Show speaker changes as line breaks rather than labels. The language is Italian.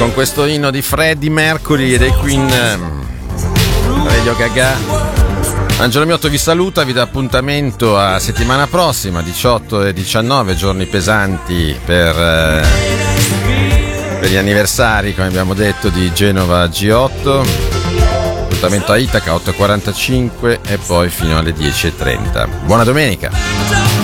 Con questo inno di Freddie Mercury e dei Queen, Radio Gaga. Angelo Miotto vi saluta, vi dà appuntamento a settimana prossima, 18 e 19, giorni pesanti per gli anniversari, come abbiamo detto, di Genova G8. Appuntamento a Itaca 8:45 e poi fino alle 10:30. Buona domenica!